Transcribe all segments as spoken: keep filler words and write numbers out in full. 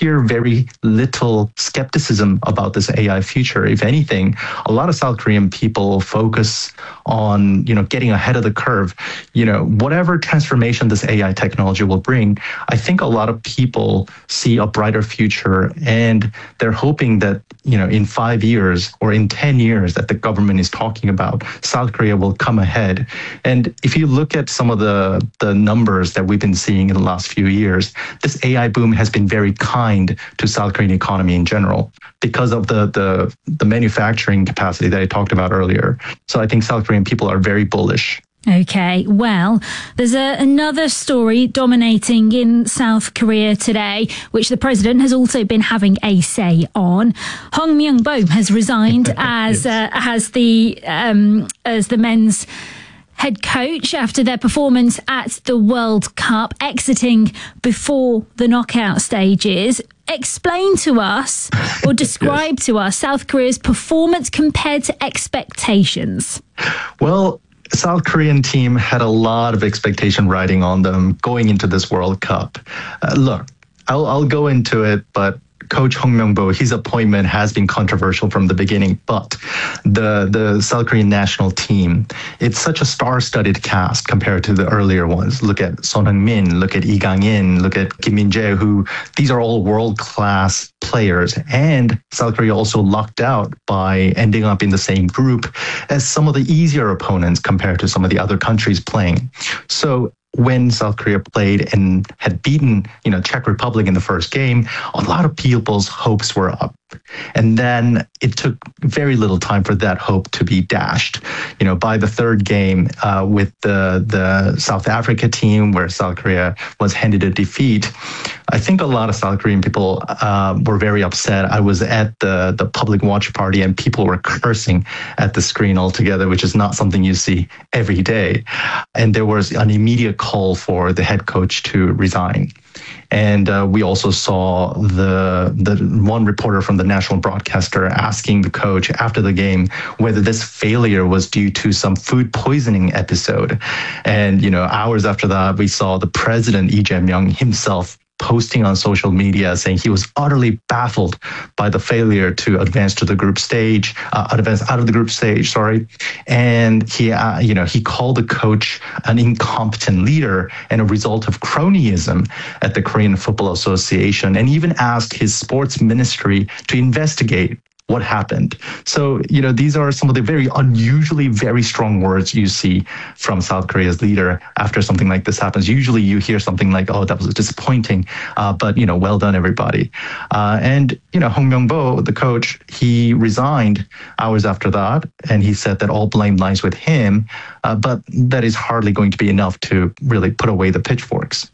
hear very little skepticism about this A I future. If anything, a lot of South Korean people focus on, you know, getting ahead of the curve. You know, whatever transformation this A I technology will bring, I think a lot of people see a brighter future, and they're hoping that, you know, in five years or in ten years that the government is talking about, South Korea will come ahead. And if you look at some of the, the numbers that we've been seeing in the last few years, this A I boom has been very kind to South Korean economy in general because of the, the, the manufacturing capacity that I talked about earlier. So I think South Korean people are very bullish. Okay, well, there's a, another story dominating in South Korea today, which the president has also been having a say on. Hong Myung-bo has resigned as uh, as the um, as the men's head coach after their performance at the World Cup, exiting before the knockout stages. Explain to us or describe yes. to us South Korea's performance compared to expectations. Well, South Korean team had a lot of expectation riding on them going into this World Cup. Uh, look, I'll, I'll go into it, but Coach Hong Myung-bo, his appointment has been controversial from the beginning, but the, the South Korean national team, it's such a star-studded cast compared to the earlier ones. Look at Son Heung-min, look at Lee Gang-in, look at Kim Min-jae, who these are all world-class players. And South Korea also lucked out by ending up in the same group as some of the easier opponents compared to some of the other countries playing. So when South Korea played and had beaten, you know, Czech Republic in the first game, a lot of people's hopes were up. And then it took very little time for that hope to be dashed. You know, by the third game uh, with the, the South Africa team where South Korea was handed a defeat, I think a lot of South Korean people uh, were very upset. I was at the, the public watch party and people were cursing at the screen altogether, which is not something you see every day. And there was an immediate call for the head coach to resign. And uh, we also saw the the one reporter from the national broadcaster asking the coach after the game whether this failure was due to some food poisoning episode. And, you know, hours after that, we saw the president, Lee Jae-myung, himself posting on social media saying he was utterly baffled by the failure to advance to the group stage, uh, advance out of the group stage, sorry. And he, uh, you know, he called the coach an incompetent leader and a result of cronyism at the Korean Football Association, and even asked his sports ministry to investigate what happened. So, you know, these are some of the very unusually very strong words you see from South Korea's leader after something like this happens. Usually you hear something like, oh, that was disappointing, uh, but, you know, well done, everybody. Uh, and, you know, Hong Myung-bo, the coach, he resigned hours after that, and he said that all blame lies with him, uh, but that is hardly going to be enough to really put away the pitchforks.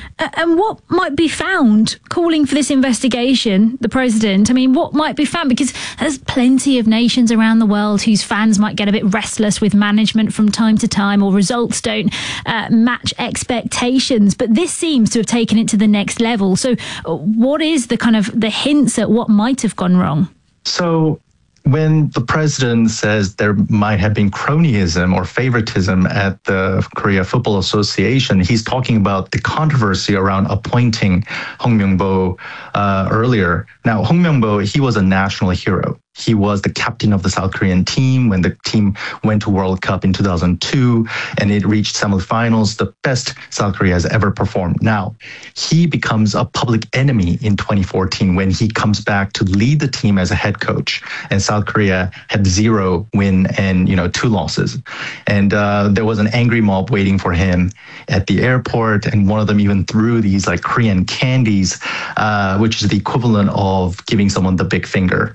And what might be found calling for this investigation, the president? I mean, what might be found? Because there's plenty of nations around the world whose fans might get a bit restless with management from time to time, or results don't uh, match expectations. But this seems to have taken it to the next level. So what is the kind of the hints at what might have gone wrong? So when the president says there might have been cronyism or favoritism at the Korea Football Association, he's talking about the controversy around appointing Hong Myung-bo uh, earlier. Now, Hong Myung-bo, he was a national hero. He was the captain of the South Korean team when the team went to World Cup in two thousand two, and it reached semifinals, the best South Korea has ever performed. Now, he becomes a public enemy in twenty fourteen when he comes back to lead the team as a head coach, and South Korea had zero win and, you know, two losses. And uh, there was an angry mob waiting for him at the airport, and one of them even threw these like Korean candies, uh, which is the equivalent of giving someone the big finger.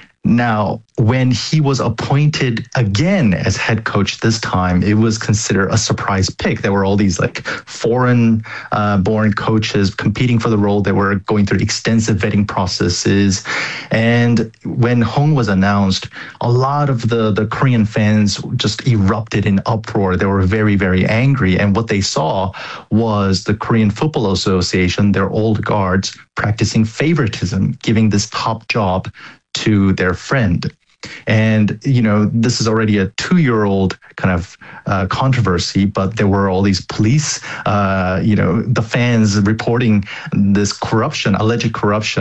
Now, when he was appointed again as head coach this time, it was considered a surprise pick. There were all these like foreign uh, born coaches competing for the role. They were going through extensive vetting processes. And when Hong was announced, a lot of the, the Korean fans just erupted in uproar. They were very, very angry. And what they saw was the Korean Football Association, their old guards, practicing favoritism, giving this top job to their friend. And, you know, this is already a two-year-old kind of uh, controversy, but there were all these police, uh, you know, the fans reporting this corruption, alleged corruption.